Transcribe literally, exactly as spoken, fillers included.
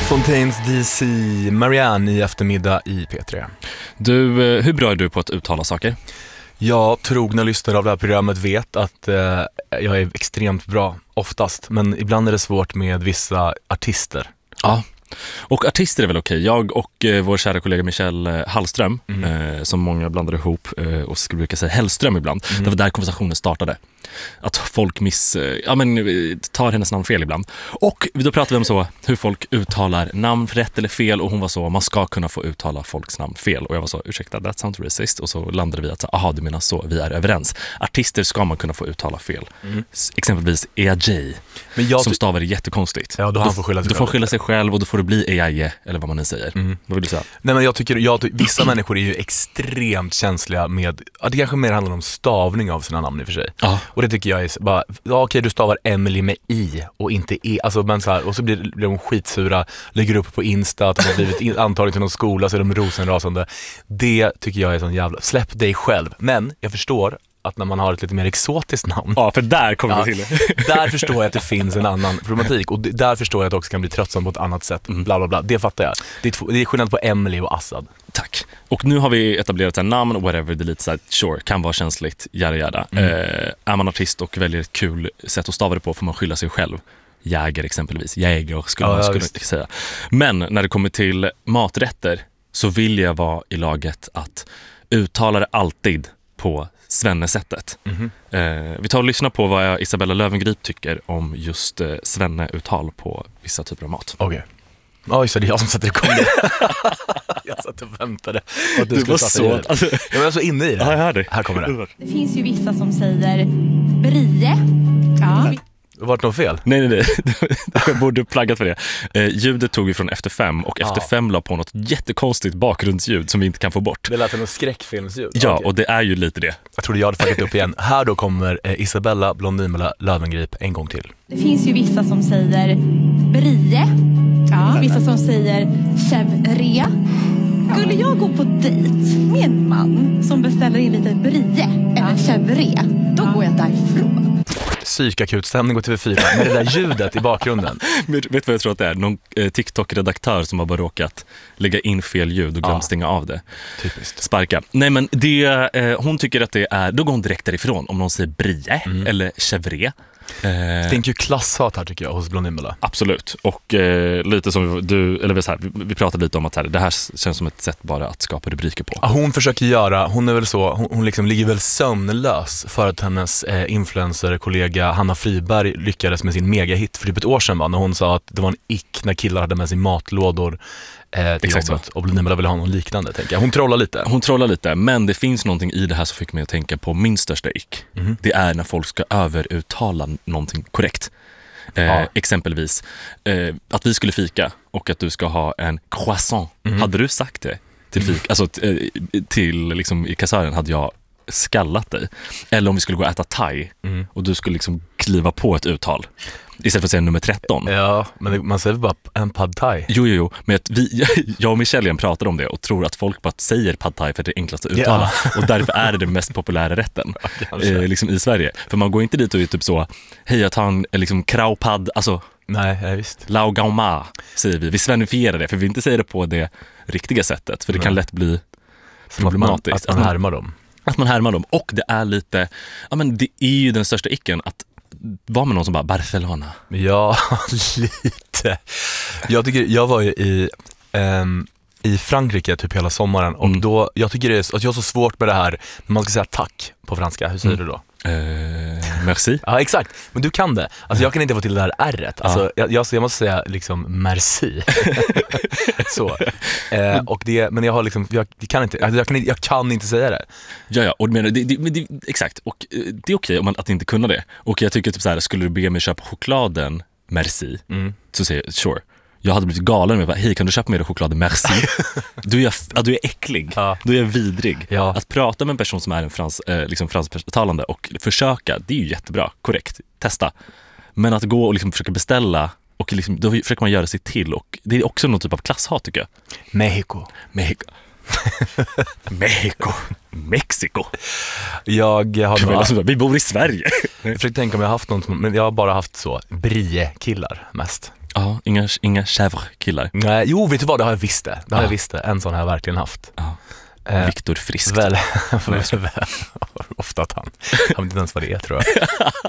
Fontaines D C, Marianne i eftermiddag i P tre. Du, hur bra är du på att uttala saker? Jag trogna lyssnare av det här programmet vet att eh, jag är extremt bra oftast, men ibland är det svårt med vissa artister. Ja. Och artister är väl okej. Jag och eh, vår kära kollega Michelle Hallström, mm. eh, som många blandar ihop eh, och skulle brukar säga Hellström ibland. Mm. Det var där konversationen startade. Att folk miss, eh, ja, men, tar hennes namn fel ibland. Och då pratade vi om så, hur folk uttalar namn rätt eller fel. Och hon var så, man ska kunna få uttala folks namn fel. Och jag var så, ursäkta, that sounds racist. Och så landade vi att, aha, du menar så, vi är överens. Artister ska man kunna få uttala fel. Mm. Exempelvis E A J, men jag som stavar jättekonstigt. Ja, då han får skylla sig du själv. får skylla sig själv och då får du bli E A J, eller vad man nu säger. Mm. Vad vill du säga? Nej, men jag tycker, jag, vissa människor är ju extremt känsliga med, ja, det kanske mer handlar om stavning av sina namn i och för sig. Ja. Och det tycker jag är bara, ja, okej, du stavar Emily med I och inte E, alltså, men så här, och så blir, blir de skitsura, lägger upp på Insta att de har blivit antagen till någon skola, så är de rosenrasande. Det tycker jag är sån jävla, släpp dig själv. Men jag förstår att när man har ett lite mer exotiskt namn. Ja, för där kommer ja, vi till det. Där förstår jag att det finns en annan problematik. Och där förstår jag att det också kan bli tröttsamt på ett annat sätt. Bla bla bla. Det fattar jag. Det är, två, det är skillnad på Emily och Assad. Tack. Och nu har vi etablerat ett namn, whatever, det är lite så här, sure, kan vara känsligt, jära jära. Mm. Eh, är man artist och väljer ett kul sätt att stava det på får man skylla sig själv. Jäger exempelvis. Jäger skulle ja, man skulle ja, säga. Men när det kommer till maträtter så vill jag vara i laget att uttala det alltid på Svenne-sättet. Mm-hmm. Eh, vi tar och lyssnar på vad Isabella Löwengrip tycker om just eh, Svenne-uttal på vissa typer av mat. Okej. Okay. Ja, just det, det är jag som sätter igång det. Jag satt och väntade att du, du skulle starta så, alltså, jag var så inne i det. Ja, jag hörde. Här kommer det. Det finns ju vissa som säger brie. Ja. Var det något fel? Nej, nej, nej. Jag borde plaggat för det. Eh, ljudet tog vi från Efter fem och Efter fem la på något jättekonstigt bakgrundsljud som vi inte kan få bort. Det lät som en skräckfilmsljud. Ja, okay. Och det är ju lite det. Jag trodde jag hade fuckat upp igen. Här då kommer eh, Isabella Blondinbella Löwengrip en gång till. Det finns ju vissa som säger brie. Ja. Vissa som säger chèvre. Skulle jag gå på dejt med en man som beställer in lite brie eller chèvre, då går jag därifrån. Psykakutstämning och T V fyra med det där ljudet i bakgrunden. Vet du vad jag tror att det är? Någon eh, TikTok-redaktör som har bara råkat lägga in fel ljud och glömt ja. stänga av det. Typiskt. Sparka. Nej, men det, eh, hon tycker att det är, då går hon direkt därifrån om någon säger brie mm. eller chèvre. Det tänker ju klasshat här tycker jag hos Blondinbella. Absolut. Och eh, lite som du, eller så här, vi, vi pratade lite om att här, det här känns som ett sätt bara att skapa rubriker på. Ja, hon försöker göra, hon är väl så, hon, hon liksom ligger väl sömnlös för att hennes eh, influencer-kollega Hanna Friberg lyckades med sin megahit för typ ett år sedan, va? När hon sa att det var en ick när killar hade med sig matlådor eh, till Exakt jobbet. Så. Och Blondinbella ville ha någon liknande, tänker jag. Hon trollar lite. Hon trollar lite, men det finns någonting i det här som fick mig att tänka på min största ick. Mm. Det är när folk ska överuttala någonting korrekt. Eh, ja. Exempelvis eh, att vi skulle fika och att du ska ha en croissant. Mm. Hade du sagt det till fika, mm. alltså t- till liksom i kassören hade jag skallat dig. Eller om vi skulle gå och äta thai mm. och du skulle liksom kliva på ett uttal istället för att säga nummer tretton. Ja, men det, man säger bara en pad thai. Jo, jo, jo. Men att vi, jag och Michelle pratade om det och tror att folk bara säger pad thai för det är enklast att uttala. Ja. Och därför är det den mest populära rätten ja, eh, liksom i Sverige. För man går inte dit och är typ så, hej jag tar en liksom kraupad, alltså nej, ja, visst. Lau gauma säger vi. Vi svenifierar det för vi inte säger det på det riktiga sättet. För det nej. kan lätt bli problematiskt. Att man, att man härmar dem. Att man härmar dem. Och det är lite, ja men det är ju den största icken att var med någon som bara Barcelona. Ja, lite. Jag tycker, jag var ju i um, i Frankrike typ hela sommaren och mm. då, jag tycker det är, att jag har så svårt med det här när man ska säga tack på franska. Hur säger mm. du då? Eh, merci. Ja, exakt. Men du kan det. Alltså jag kan inte få till det här R-et. Alltså ja. jag, jag, jag måste säga liksom merci. Så. Eh, och det, men jag har liksom, jag kan inte, jag kan inte, jag kan inte säga det. Ja, ja. Och det, det, det, det, exakt. Och det är okej om man att inte kunna det. Och jag tycker typ så här, skulle du be mig köpa chokladen merci, mm. så säger jag sure. Jag hade blivit galen med bara, hej kan du köpa mer choklad merci? Du är, ja, du är äcklig, ja. Du är vidrig. Ja. Att prata med en person som är en frans, eh, liksom fransktalande och försöka, det är ju jättebra, korrekt, testa. Men att gå och liksom försöka beställa och liksom, då försöker man göra sig till och det är också någon typ av klasshat tycker jag. Mexico. Mexico. Mexico. Mexiko. Jag har alltså, vi bor i Sverige. Jag försöker tänka om jag har haft något, men jag har bara haft så brie-killar mest. Ja, inga, inga chèvre-killar. Nej, jo, vet du vad? Det har jag visst det. Det har Ja. jag visst det. En sån har jag verkligen haft. Ja. Eh, Viktor Frisk. Väl, ofta att han, han vet inte ens vad det är, tror jag.